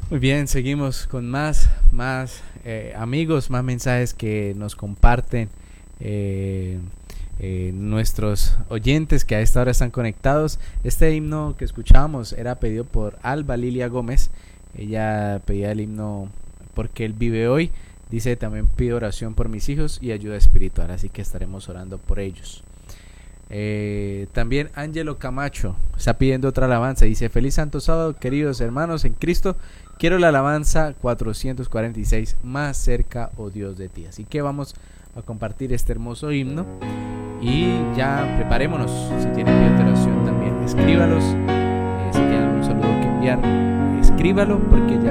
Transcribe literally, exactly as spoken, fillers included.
Muy bien, seguimos con más, más eh, amigos, más mensajes que nos comparten eh, eh, nuestros oyentes que a esta hora están conectados. Este himno que escuchábamos era pedido por Alba Lilia Gómez. Ella pedía el himno porque Él vive hoy. Dice también pido oración por mis hijos y ayuda espiritual, así que estaremos orando por ellos. Eh, también Ángelo Camacho está pidiendo otra alabanza. Dice: feliz santo sábado, queridos hermanos en Cristo. Quiero la alabanza cuatrocientos cuarenta y seis, más cerca, oh Dios, de ti. Así que vamos a compartir este hermoso himno y ya preparémonos. Si tienen pedido de oración también escríbalos. Eh, si tienen algún saludo que enviar, escríbalo, porque ya